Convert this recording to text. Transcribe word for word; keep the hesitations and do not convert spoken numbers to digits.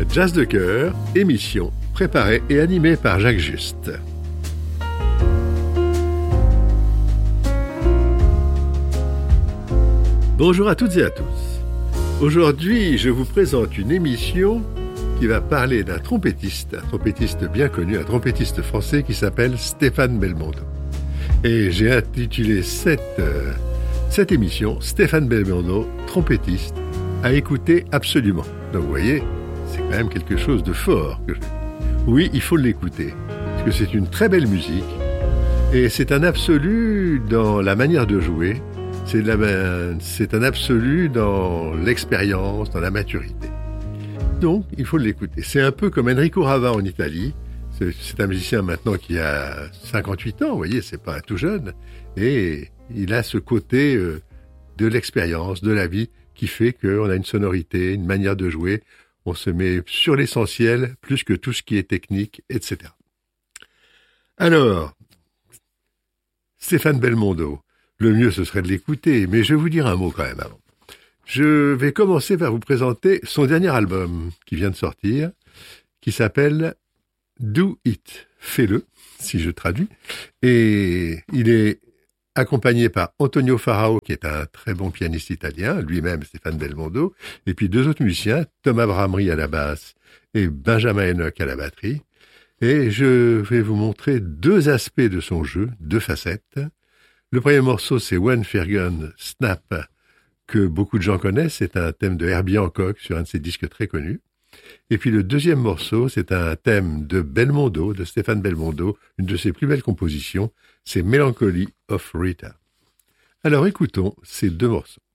Jazz de cœur, émission préparée et animée par Jacques Juste. Bonjour à toutes et à tous. Aujourd'hui, je vous présente une émission qui va parler d'un trompettiste, un trompettiste bien connu, un trompettiste français qui s'appelle Stéphane Belmondo. Et j'ai intitulé cette, euh, cette émission « Stéphane Belmondo, trompettiste, à écouter absolument ». Donc vous voyez, c'est quand même quelque chose de fort. Que je... Oui, il faut l'écouter, parce que c'est une très belle musique, et c'est un absolu dans la manière de jouer, c'est, de la... c'est un absolu dans l'expérience, dans la maturité. Donc, il faut l'écouter. C'est un peu comme Enrico Rava en Italie. C'est, c'est un musicien maintenant qui a cinquante-huit ans, vous voyez, c'est pas un tout jeune. Et il a ce côté euh, de l'expérience, de la vie, qui fait qu'on a une sonorité, une manière de jouer. On se met sur l'essentiel, plus que tout ce qui est technique, et cetera. Alors, Stéphane Belmondo, le mieux ce serait de l'écouter, mais je vais vous dire un mot quand même avant. Je vais commencer par vous présenter son dernier album qui vient de sortir, qui s'appelle Do It, fais-le, si je traduis. Et il est accompagné par Antonio Farao, qui est un très bon pianiste italien, lui-même Stéphane Belmondo, et puis deux autres musiciens, Thomas Bramry à la basse et Benjamin Enoch à la batterie. Et je vais vous montrer deux aspects de son jeu, deux facettes. Le premier morceau, c'est When Fergun Snap, que beaucoup de gens connaissent, c'est un thème de Herbie Hancock sur un de ses disques très connus. Et puis le deuxième morceau, c'est un thème de Belmondo, de Stéphane Belmondo, une de ses plus belles compositions, c'est Melancholy of Rita. Alors écoutons ces deux morceaux.